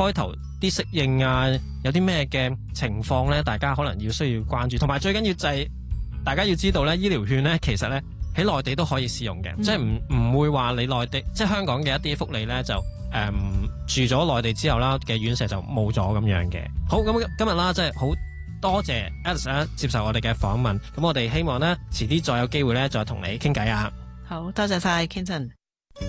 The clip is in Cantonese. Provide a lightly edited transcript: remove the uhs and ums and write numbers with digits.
開頭啲適應啊，有啲咩嘅情況咧，大家可能需要關注，同埋最緊要就係大家要知道咧，醫療券咧其實咧喺內地都可以使用嘅，即係唔會話你內地即係香港嘅一啲福利咧就住咗內地之後啦嘅院舍就冇咗咁樣嘅。好，咁今日啦，即係好多謝 Alice 接受我哋嘅訪問，咁我哋希望咧遲啲再有機會咧再同你傾偈啊。 好多謝晒 Kenton。